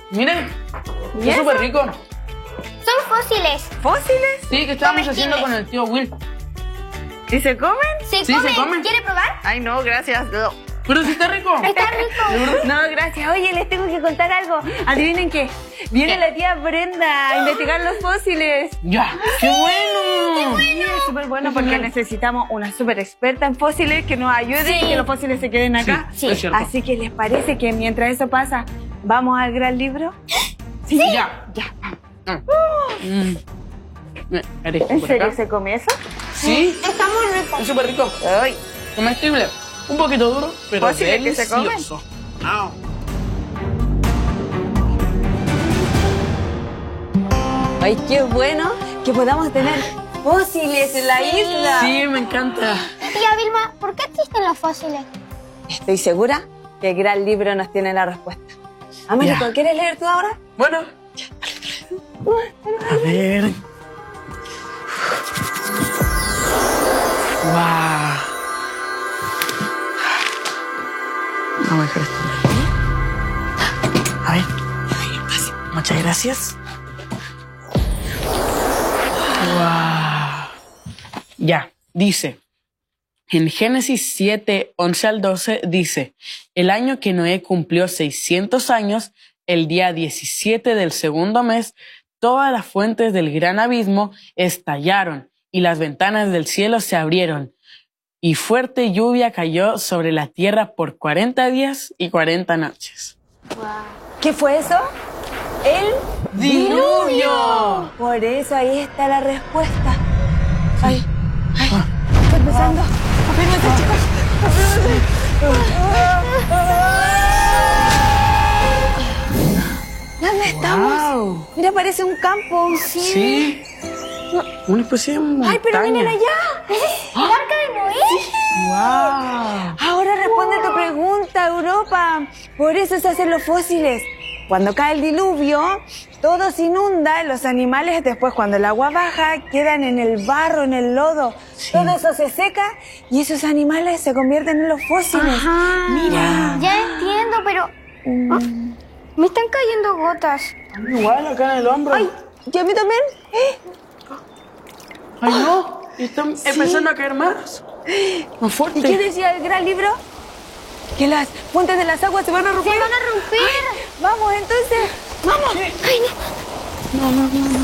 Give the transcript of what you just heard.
Miren, ¿Y es eso? súper rico. Son fósiles. ¿Fósiles? Sí, que estábamos Comestibles. haciendo con el tío Will. ¿Y se comen? ¿Se Sí, comen? se comen. ¿Quiere probar? Ay, no, gracias. No. Pero sí está rico. Está rico. No, gracias. Oye, les tengo que contar algo. Adivinen qué. Viene la tía Brenda a investigar los fósiles. Ya, qué bueno. Sí, es súper bueno porque necesitamos una súper experta en fósiles que nos ayude Sí. y que los fósiles se queden acá. Sí, es cierto. Así que les parece que mientras eso pasa, ¿vamos al gran libro? Sí. Ya. Eres ¿En por serio acá. se come eso? Sí, Está muy rico. es súper rico. Ay, Comestible. Un poquito duro, pero ¿Fósiles que se comen? delicioso. Ah. ay, qué bueno que podamos tener fósiles en la isla. Sí, me encanta. Tía Vilma, ¿por qué existen los fósiles? Estoy segura que el gran libro nos tiene la respuesta. Américo, Ya. ¿quieres leer tú ahora? Bueno. A ver. Wow. Vamos a dejar esto aquí. A ver. Muchas gracias. Wow. Ya, dice. En Génesis 7, 11 al 12 dice, el año que Noé cumplió 600 años, el día 17 del segundo mes, todas las fuentes del gran abismo estallaron y las ventanas del cielo se abrieron y fuerte lluvia cayó sobre la tierra por 40 días y 40 noches. ¿Qué fue eso? El ¡Diluvio! Por eso ahí está la respuesta. Ay, está empezando. Afírmense, chicos. ¿Dónde estamos? Wow. Mira, parece un campo. Sí. Una especie de montaña. Ay, pero miren allá. ¿El arca de Noé? Wow. Ahora responde tu pregunta, Europa. Por eso se hacen los fósiles. Cuando cae el diluvio, todo se inunda, los animales después cuando el agua baja quedan en el barro, en el lodo. Todo eso se seca y esos animales se convierten en los fósiles. Mira. Ya entiendo, pero... me están cayendo gotas. Igual acá en el hombro. Ay, ¿y a mí también? Ay, no. Están empezando a caer más. Más fuerte. ¿Y qué decía el gran libro? Que las fuentes de las aguas se van a romper. ¡Se van a romper! Vamos, entonces. Vamos. No.